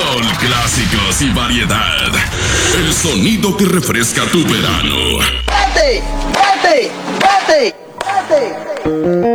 Sol, clásicos y variedad. El sonido que refresca tu verano. ¡Date! ¡Date! ¡Date! ¡Date!